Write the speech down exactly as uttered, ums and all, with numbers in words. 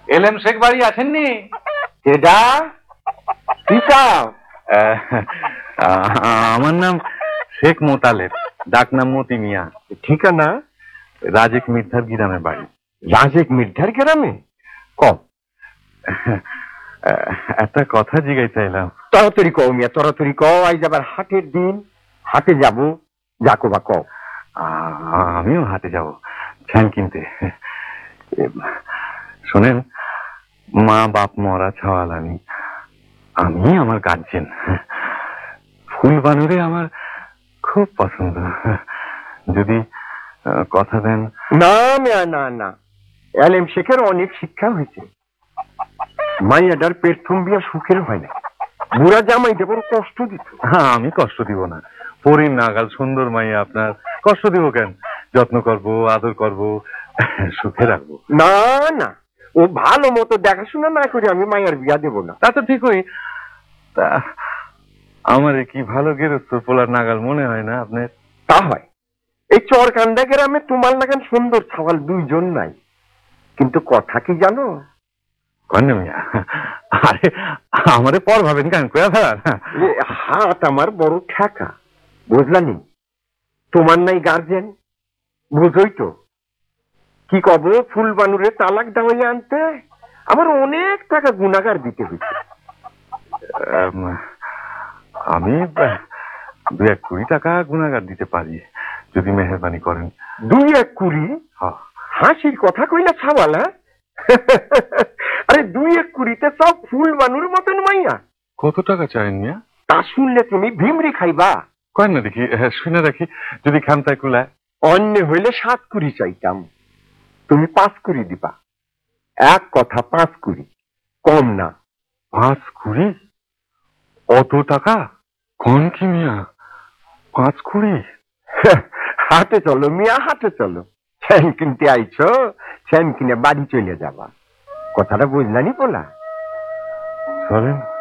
এলএম শেখ বাড়ি আছেননি? এটা কি চাও? আমার নাম শেখ মোতালেব, ডাক নাম মতি মিয়া। ঠিকানা? রাজেক মির্ধার গ্রামে বাড়ি। রাজেক মির্ধার গ্রামে? কম একটা কথা জিজ্ঞাসা চাইলাম। তাড়াতাড়ি কও মিয়া, তাড়াতাড়ি কও। আজ আবার হাটের দিন, হাটে যাব। যাকো বা কও। আমিও হাটে যাব ফ্যান কিনতে। শোনেন, মা বাপ মরা ছাওয়াল আমি, আমি আমার গার্জেন। ফুল বানরে আমার খুব পছন্দ, যদি কথা দেন। না মিয়া, না না, এলএম শেখের অনেক শিক্ষা হয়েছে। মাইয়াটার পেট থুম্বিয়া সুখের হয় না। বুড়া জামাইতে বড় কষ্ট দিত। হ্যাঁ, আমি কষ্ট দিব না। পরীর নাগাল সুন্দর মাইয়া, আপনার কষ্ট দিব কেন? যত্ন করব, আদর করব, সুখে রাখবো। না না, ও ভালো মতো দেখাশোনা না করে আমি মায়ের বিয়া দেব না। তা তো ঠিকই। তা আমার কি ভালো গেরস্ত পোলার নাগাল মনে হয় না আপনার? তা হয়। এই চরকান্দা গ্রামে তোমার লাগান সুন্দর ছাওয়াল দুইজন নাই, কিন্তু কথা কি জানো? কন্যা মিয়া, আরে আমারে পর ভাবেন কেন? হাত আমার বড় ঠেকা, বুঝলানি? তোমার নাই গার্জেন, বুঝই তো। কি কব, ফুল বানুরে তালাক দাওয়াই আনতে আমার অনেক টাকা গুনাগার দিতে হয়েছে। আমি দু এক কুড়ি টাকা গুনাগার দিতে পারি, যদি মেহরবানি করেন। দুই এক কুড়ি? হাসির কথা কইলা ছাওয়ালা? আরে দুই এক কুড়িতে সব ফুল বানুর মতন মাইয়া। কত টাকা চাইন মিয়া? তা শুনলে তুমি ভিমরি খাইবা। কয় না দেখি, শুনে রাখি, যদি খামতায় কুলায়। অন্য হইলে সাত কুড়ি চাইতাম, তুমি পাঁচ কুড়ি দিবা। এক কথা, পাঁচ কুড়ি, কম না। পাঁচ কুড়ি? অত টাকা? কোন কি মিয়া, পাঁচ কুড়ি? হাটে চলো মিয়া, হাটে চলো। ছ্যান কিনতে আইছো, ছ্যান কিনে বাড়ি চলে যাবা। কথাটা বুঝলানি বলা? চলেন।